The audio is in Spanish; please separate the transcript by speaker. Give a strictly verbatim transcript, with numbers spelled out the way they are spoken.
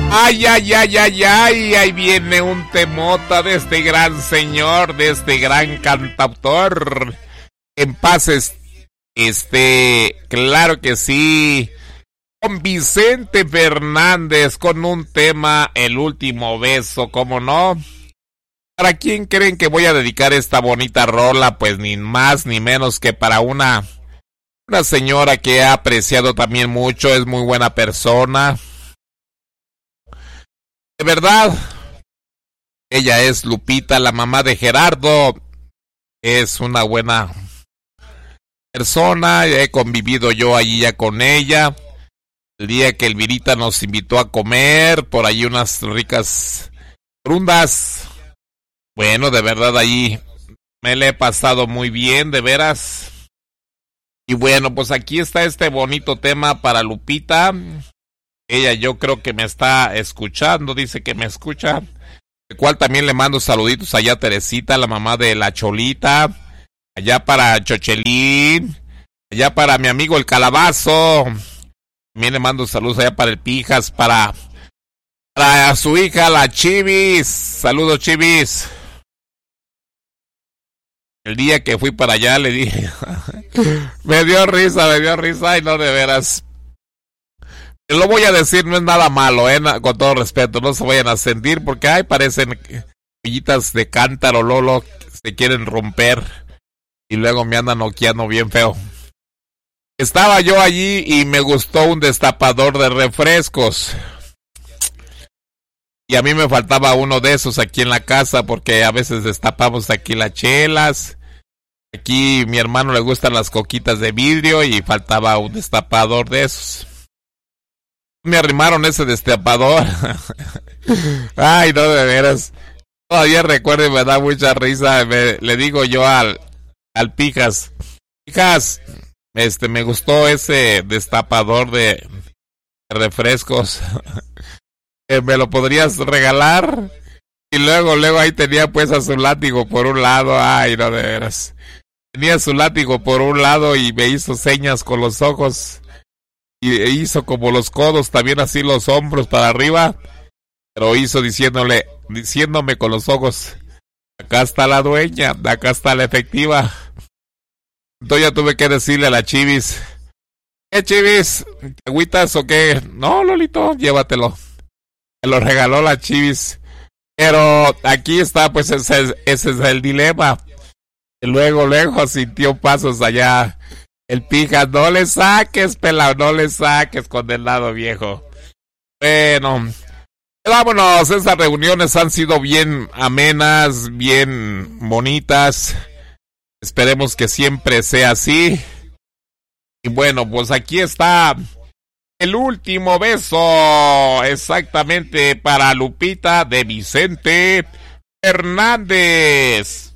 Speaker 1: Ay, ay, ay, ay, ay, ahí viene un temota de este gran señor, de este gran cantautor. En paz es, este, claro que sí, con Vicente Fernández, con un tema, El último beso, ¿cómo no? ¿Para quién creen que voy a dedicar esta bonita rola? Pues ni más ni menos que para una, una señora que he apreciado también mucho, es muy buena persona. De verdad, ella es Lupita, la mamá de Gerardo. Es una buena persona, he convivido yo allí ya con ella. El día que Elvirita nos invitó a comer, por ahí unas ricas rundas. Bueno, de verdad allí me la he pasado muy bien, de veras. Y bueno, pues aquí está este bonito tema para Lupita. Ella yo creo que me está escuchando, dice que me escucha. El cual también le mando saluditos allá a Teresita, la mamá de la Cholita. Allá para Chochelín. Allá para mi amigo el Calabazo. También le mando saludos allá para el Pijas, para, para su hija la Chivis. Saludos, Chivis. El día que fui para allá le dije, me dio risa, me dio risa, y no, de veras. Lo voy a decir, no es nada malo, eh, con todo respeto, no se vayan a sentir, porque ay, parecen pillitas de cántaro, Lolo, se quieren romper, y luego me andan noqueando bien feo. Estaba yo allí y me gustó un destapador de refrescos. Y a mí me faltaba uno de esos aquí en la casa, porque a veces destapamos aquí las chelas. Aquí mi hermano le gustan las coquitas de vidrio y faltaba un destapador de esos. Me arrimaron ese destapador. Ay, no, de veras. Todavía recuerdo y me da mucha risa. Me, le digo yo al, al Pijas, Pijas, este, me gustó ese destapador de refrescos. ¿Me lo podrías regalar? Y luego, luego ahí tenía pues a su látigo por un lado. Ay, no, de veras. Tenía su látigo por un lado y me hizo señas con los ojos. Y hizo como los codos, también así los hombros para arriba. Pero hizo diciéndole, diciéndome con los ojos, acá está la dueña, acá está la efectiva. Entonces ya tuve que decirle a la Chivis, ¿qué, Chivis? ¿Te agüitas o qué? No, Lolito, llévatelo. Me lo regaló la Chivis. Pero aquí está, pues ese, ese es el dilema. Y luego, luego sintió pasos allá. El Pijas, no le saques, pelado, no le saques, condenado viejo. Bueno, vámonos, esas reuniones han sido bien amenas, bien bonitas. Esperemos que siempre sea así. Y bueno, pues aquí está el último beso, exactamente para Lupita, de Vicente Fernández.